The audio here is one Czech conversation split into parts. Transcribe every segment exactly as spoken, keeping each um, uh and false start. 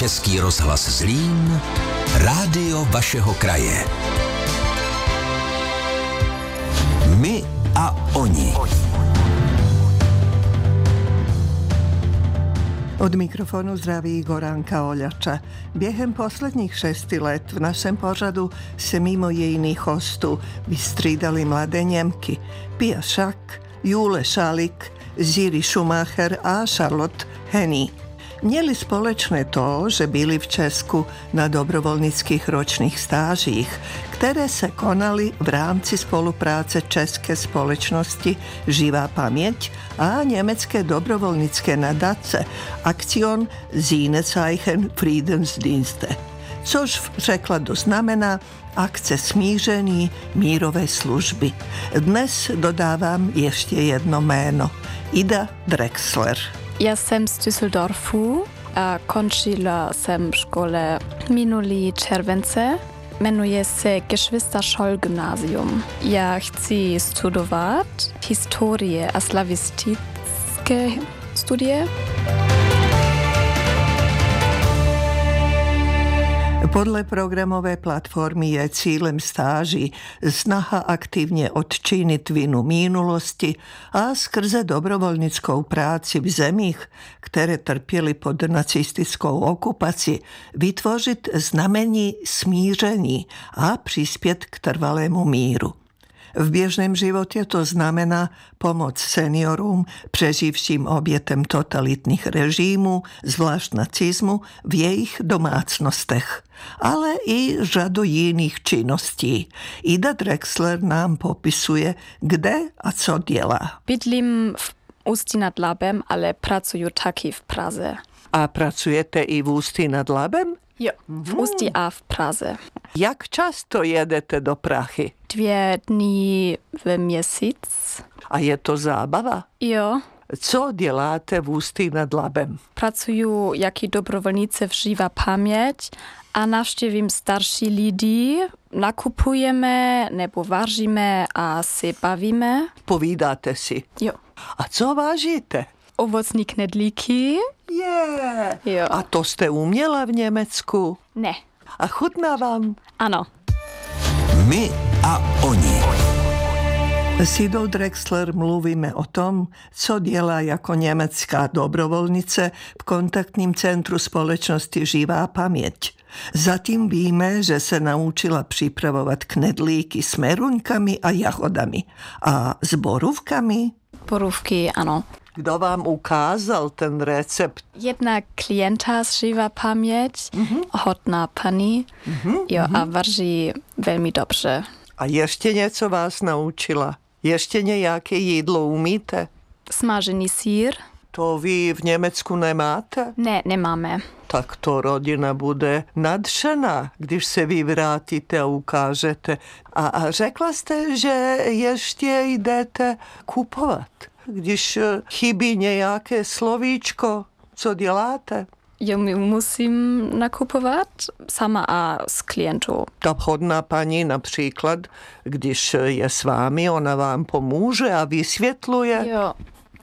Český rozhlas Zlín, rádio vašeho kraje. My a oni. Od mikrofonu zdraví Goranka Oljača. Během posledních šesti let v našem pořadu se mimo jiných hostů vystřídali mladé Němky Pia Šak, Jule Šalik, Ziri Schumacher a Charlotte Henny. Měli společné to, že byli v Česku na dobrovolnických ročných stážích, které se konaly v rámci spolupráce České společnosti Živá paměť a německé dobrovolnické nadace Aktion Sieneszeichen Friedensdienste, což v překladu znamená akce smíření mírové služby. Dnes dodávám ještě jedno jméno. Ida Drexler. Ja jsem z Düsseldorfu a končila jsem v škole minulý července. Jmenuje se Geschwister Scholl Gymnasium. Já chci studovat historie a slavistické studie. Podle programové platformy je cílem stáží snaha aktivně odčinit vinu minulosti a skrze dobrovolnickou práci v zemích, které trpěly pod nacistickou okupací, vytvořit znamení smíření a přispět k trvalému míru. V běžném životě to znamená pomoc seniorům, přeživším obětem totalitních režimů, zvlášť nacismu, v jejich domácnostech, ale i řadu jiných činností. Ida Drexler nám popisuje, kde a co dělá. Bydlím v Ústí nad Labem, ale pracuju taky v Praze. A pracujete i v Ústí nad Labem? Jo, v Ústí a v Praze. Jak často jedete do Prahy? Dvě dny v měsíc. A je to zábava? Jo. Co děláte v Ústí nad Labem? Pracuju jako dobrovolnice v Živá paměť a navštívím starší lidi, nakupujeme nebo vaříme a si bavíme. Povídáte si? Jo. A co vážíte? Ovocní knedlíky. Je. Jo. A to jste uměla v Německu? Ne. A chutná vám? Ano. My a oni. S Idou Drexler mluvíme o tom, co dělá jako německá dobrovolnice v kontaktním centru společnosti Živá paměť. Zatím víme, že se naučila připravovat knedlíky s meruňkami a jahodami. A s borůvkami? Borůvky, ano. Kdo vám ukázal ten recept? Jedna klienta z Živá paměť, mm-hmm. hodná paní, mm-hmm. jo, a vaří velmi dobře. A ještě něco vás naučila? Ještě nějaké jídlo umíte? Smažený sýr. To vy v Německu nemáte? Ne, nemáme. Tak to rodina bude nadšená, když se vy vrátíte a ukážete. A, a řekla jste, že ještě jdete kupovat. Když chybí nějaké slovíčko, co děláte? Jo, my musím nakupovat sama a s klientou. Ta vhodná paní například, když je s vámi, ona vám pomůže a vysvětluje. Jo,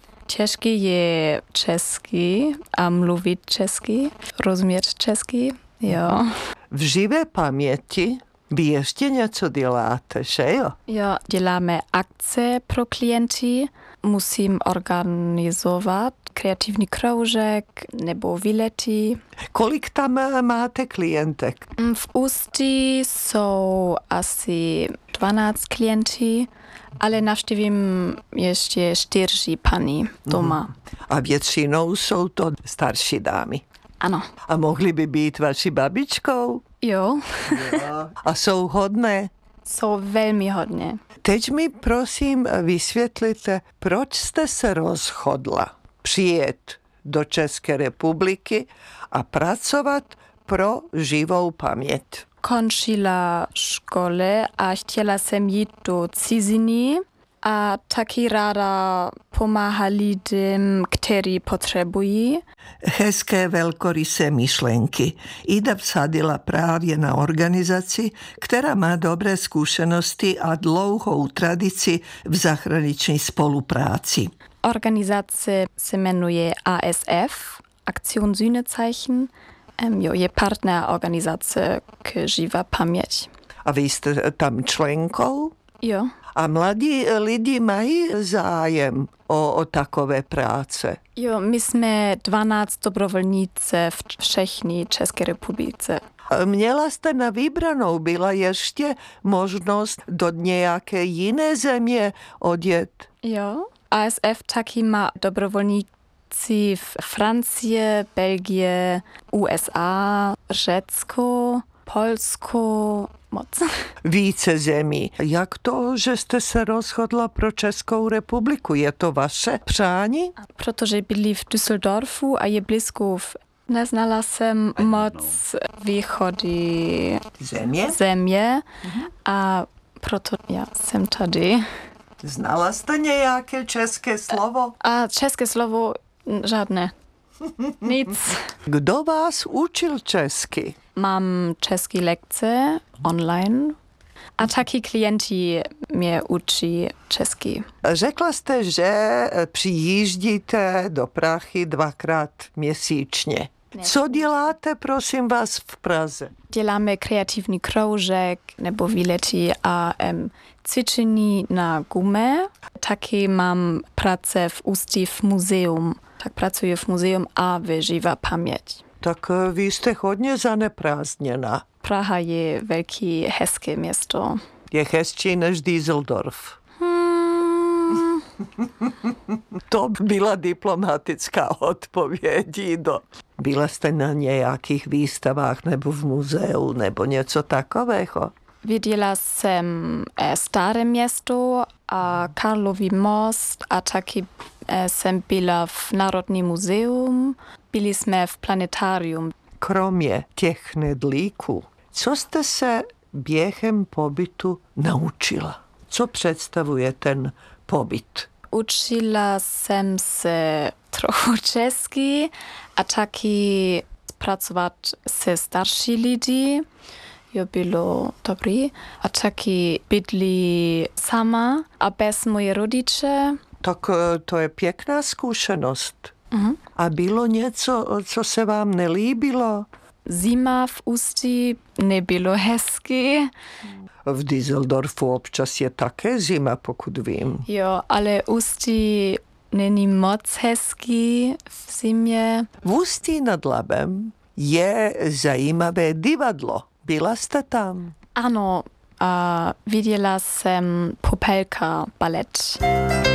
těžký je český a mluvit český, rozumět český, jo. V Živé paměti vy ještě něco děláte, že jo? Jo, děláme akce pro klienty, musím organizovat kreativní kroužek nebo výlety. Kolik tam máte klientek? V Ústí jsou asi dvanáct klientů, ale navštívím ještě čtyři paní doma. A většinou jsou to starší dámy. Ano. A mohly by být vaší babičkou? Jo. Jo. A jsou hodné? Jsou velmi hodně. Teď mi prosím vysvětlite, proč jste se rozhodla přijet do České republiky a pracovat pro Živou paměť. Končila škole a chtěla jsem jít do ciziny a taky ráda pomáhá lidem, kteří potřebují. Hezké velkorysé myšlenky. Ida vsadila právě na organizaci, která má dobré zkušenosti a dlouhou tradici v zahraniční spolupráci. Organizace se jmenuje A S F, Aktion Sieneszeichen. Um, jo, je partner organizace k Živa paměť. A vy jste tam členkou? Jo. A mladí lidi mají zájem o, o takové práce? Jo, my jsme dvanáct dobrovolníce v všechny České republice. Měla jste na vybranou, byla ještě možnost do nějaké jiné země odjet? Jo. A S F taky má dobrovolníci v Francie, Belgie, U S A, Řecko, Polsko, moc. Více zemí. Jak to, že jste se rozhodla pro Českou republiku? Je to vaše přání? Protože byli v Düsseldorfu a je blízko. Neznala jsem moc východy Země? země a proto já jsem tady. Znala jste nějaké české slovo? A české slovo žádné. Nic. Kdo vás učil česky? Mám české lekce online a taky klienti mě učí česky. Řekla jste, že přijíždíte do Prahy dvakrát měsíčně. Co děláte, prosím vás, v Praze? Děláme kreativní kroužek nebo výlety a um, cvičení na gume. Taky mám práce v Ústí v muzeum. Tak pracuji v muzeum a v Živa paměť. Tak vy jste hodně zaneprázdněna. Praha je velký, hezké město. Je hezčí než Düsseldorf. Hmm. To byla diplomatická odpověď. Do. Byla jste na nějakých výstavách nebo v muzeu nebo něco takového? Viděla jsem Staré město a Karlový most a taky jsem byla v Národním muzeum. Byli jsme v planetárium. Kromě těch nedlíků, co jste se během pobytu naučila? Co představuje ten pobyt? Učila jsem se trochu česky a taky pracovat se starší lidi. Jo, bylo dobrý. A taky bydli sama a bez moje rodiče. Tak to je pěkná zkušenost. Uh-huh. A bylo něco, co se vám nelíbilo? Zima v Ústí nebylo hezky. V Düsseldorfu občas je také zima, pokud vím. Jo, ale Ústí není moc hezký v zimě. V Ústí nad Labem je zajímavé divadlo. Byla jste tam? Ano, a viděla jsem Popelka balet.